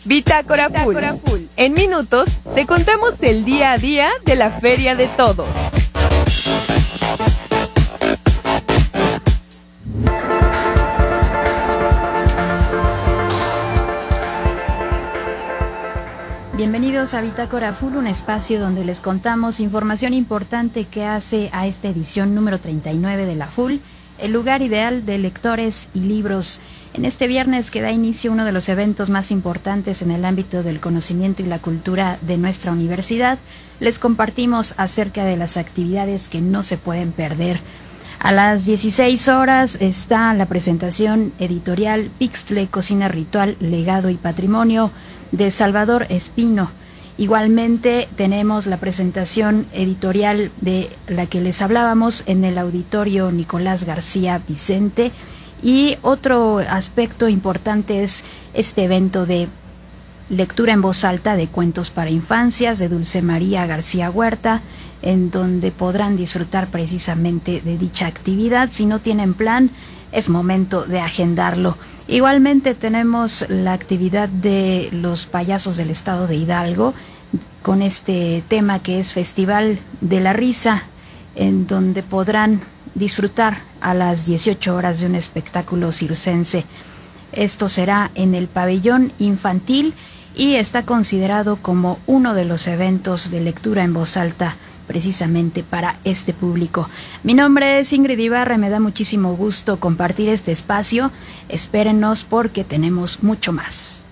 Bitácora Full. En minutos te contamos el día a día de la Feria de Todos. Bienvenidos a Bitácora Full, un espacio donde les contamos información importante que hace a esta edición número 39 de la Full, el lugar ideal de lectores y libros. En este viernes que da inicio uno de los eventos más importantes en el ámbito del conocimiento y la cultura de nuestra universidad, les compartimos acerca de las actividades que no se pueden perder. A las 16 horas está la presentación editorial Pixtle, Cocina Ritual, Legado y Patrimonio, de Salvador Espino. Igualmente tenemos la presentación editorial de la que les hablábamos en el auditorio Nicolás García Vicente. Y otro aspecto importante es este evento de lectura en voz alta de cuentos para infancias de Dulce María García Huerta, en donde podrán disfrutar precisamente de dicha actividad. Si no tienen plan, es momento de agendarlo. Igualmente tenemos la actividad de los payasos del estado de Hidalgo, con este tema que es Festival de la Risa, en donde podrán disfrutar a las 18 horas de un espectáculo circense. Esto será en el pabellón infantil y está considerado como uno de los eventos de lectura en voz alta precisamente para este público. Mi nombre es Ingrid Ibarra, me da muchísimo gusto compartir este espacio. Espérennos porque tenemos mucho más.